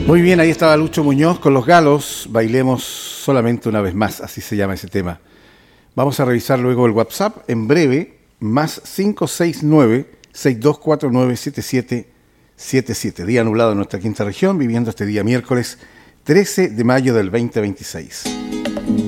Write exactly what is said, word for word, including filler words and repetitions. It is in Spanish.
Muy bien, ahí estaba Lucho Muñoz con Los Galos. Bailemos solamente una vez más, así se llama ese tema. Vamos a revisar luego el WhatsApp en breve, más cinco seis nueve, seis dos cuatro nueve, siete siete siete siete. Día nublado en nuestra quinta región, viviendo este día miércoles trece de mayo del veinte veintiséis.